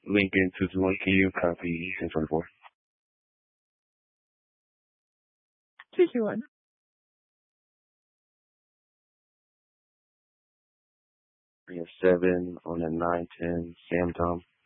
Lincoln 221, can you copy 1024? 221. 3 and 7 on a 910 Sam Tom.